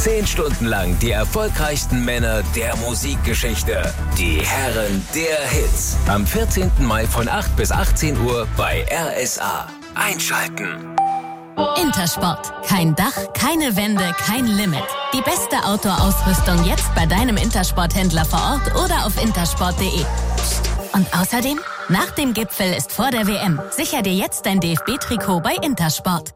10 Stunden lang die erfolgreichsten Männer der Musikgeschichte. Die Herren der Hits. Am 14. Mai von 8 bis 18 Uhr bei RSA. Einschalten. Intersport. Kein Dach, keine Wände, kein Limit. Die beste Outdoor-Ausrüstung jetzt bei deinem Intersport-Händler vor Ort oder auf intersport.de. Und außerdem, nach dem Gipfel ist vor der WM. Sicher dir jetzt dein DFB-Trikot bei Intersport.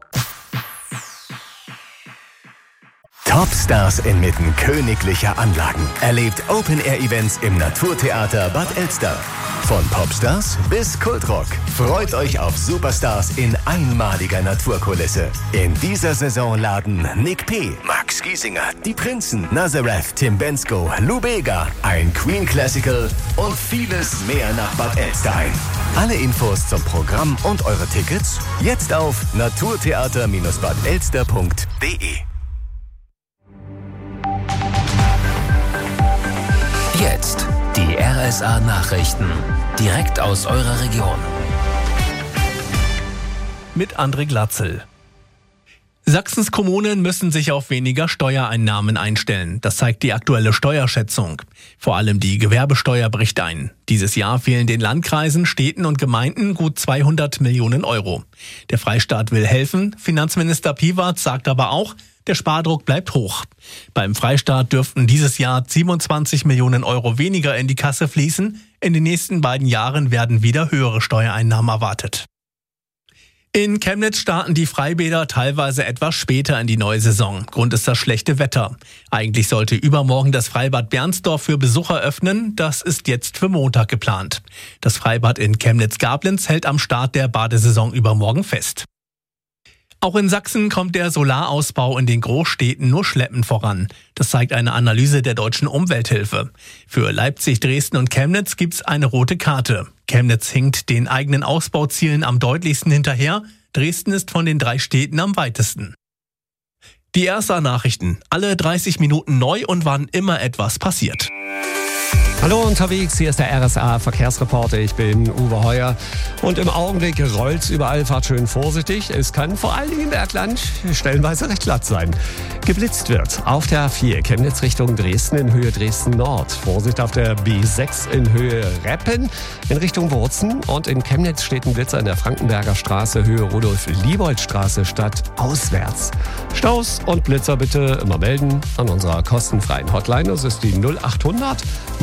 Topstars inmitten königlicher Anlagen. Erlebt Open-Air-Events im Naturtheater Bad Elster. Von Popstars bis Kultrock. Freut euch auf Superstars in einmaliger Naturkulisse. In dieser Saison laden Nick P., Max Giesinger, Die Prinzen, Nazareth, Tim Bensko, Lou Bega, ein Queen Classical und vieles mehr nach Bad Elster ein. Alle Infos zum Programm und eure Tickets jetzt auf naturtheater-badelster.de. Jetzt die RSA-Nachrichten. Direkt aus eurer Region. Mit André Glatzel. Sachsens Kommunen müssen sich auf weniger Steuereinnahmen einstellen. Das zeigt die aktuelle Steuerschätzung. Vor allem die Gewerbesteuer bricht ein. Dieses Jahr fehlen den Landkreisen, Städten und Gemeinden gut 200 Millionen Euro. Der Freistaat will helfen. Finanzminister Piewatz sagt aber auch, der Spardruck bleibt hoch. Beim Freistaat dürften dieses Jahr 27 Millionen Euro weniger in die Kasse fließen. In den nächsten beiden Jahren werden wieder höhere Steuereinnahmen erwartet. In Chemnitz starten die Freibäder teilweise etwas später in die neue Saison. Grund ist das schlechte Wetter. Eigentlich sollte übermorgen das Freibad Bernsdorf für Besucher öffnen. Das ist jetzt für Montag geplant. Das Freibad in Chemnitz-Gablenz hält am Start der Badesaison übermorgen fest. Auch in Sachsen kommt der Solarausbau in den Großstädten nur schleppend voran. Das zeigt eine Analyse der Deutschen Umwelthilfe. Für Leipzig, Dresden und Chemnitz gibt's eine rote Karte. Chemnitz hinkt den eigenen Ausbauzielen am deutlichsten hinterher. Dresden ist von den 3 Städten am weitesten. Die RSA-Nachrichten. Alle 30 Minuten neu und wann immer etwas passiert. Hallo unterwegs, hier ist der RSA-Verkehrsreporter, ich bin Uwe Heuer und im Augenblick rollt's überall, fahrt schön vorsichtig. Es kann vor allen Dingen im Bergland stellenweise recht glatt sein. Geblitzt wird auf der A4 Chemnitz Richtung Dresden in Höhe Dresden-Nord. Vorsicht auf der B6 in Höhe Reppen in Richtung Wurzen und in Chemnitz steht ein Blitzer in der Frankenberger Straße Höhe Rudolf-Liebold-Straße stadtauswärts. Staus und Blitzer bitte immer melden an unserer kostenfreien Hotline. Das ist die 0800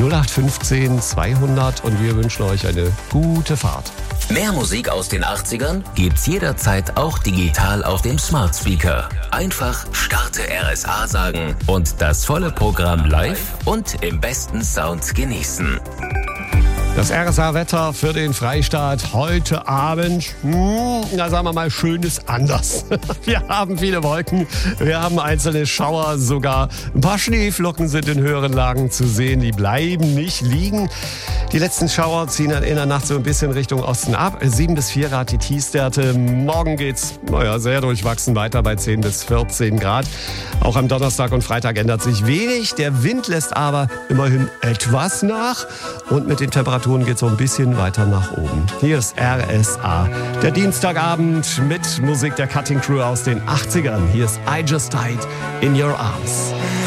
0815 200 und wir wünschen euch eine gute Fahrt. Mehr Musik aus den 80ern gibt's jederzeit auch digital auf dem Smart Speaker. Einfach Starte RSA sagen und das volle Programm live und im besten Sound genießen. Das RSA-Wetter für den Freistaat heute Abend, na sagen wir mal, schön ist anders. Wir haben viele Wolken, wir haben einzelne Schauer, sogar ein paar Schneeflocken sind in höheren Lagen zu sehen, die bleiben nicht liegen. Die letzten Schauer ziehen dann in der Nacht so ein bisschen Richtung Osten ab. 7 bis 4 Grad die Tiefstwerte. Morgen geht's sehr durchwachsen weiter bei 10 bis 14 Grad. Auch am Donnerstag und Freitag ändert sich wenig. Der Wind lässt aber immerhin etwas nach. Und mit den Temperaturen geht's so ein bisschen weiter nach oben. Hier ist RSA. Der Dienstagabend mit Musik der Cutting Crew aus den 80ern. Hier ist I Just Died in Your Arms.